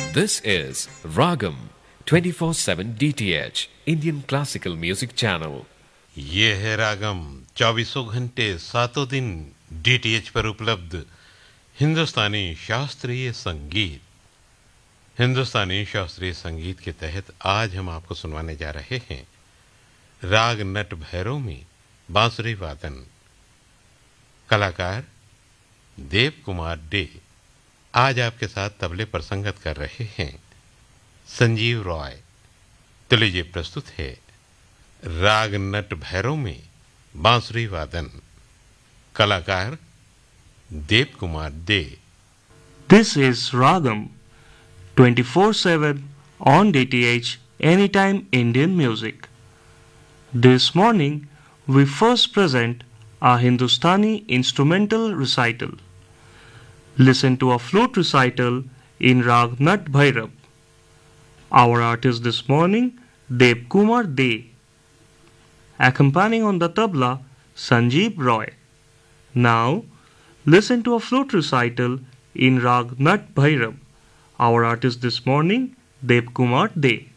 This is Ragam 24/7 DTH Indian Classical Music Channel. ये है रागम 24 घंटे 7 दिन डीटीएच पर उपलब्ध हिंदुस्तानी शास्त्रीय संगीत। हिंदुस्तानी शास्त्रीय संगीत के तहत आज हम आपको सुनवाने जा रहे हैं राग नट भैरव में बांसुरी वादन। कलाकार देव कुमार डे। आज आपके साथ तबले पर संगत कर रहे हैं संजीव रॉय। तो लीजिए प्रस्तुत है राग नट भैरव में बांसुरी वादन। कलाकार देव कुमार दे। This is Ragam 24/7 on DTH Anytime Indian Music. This morning we first present a Hindustani instrumental recital. Listen to a flute recital in Rag Nat Bhairav. Our artist this morning, Dev Kumar De. Accompanying on the tabla, Sanjeev Roy. Now, listen to a flute recital in Rag Nat Bhairav. Our artist this morning, Dev Kumar De.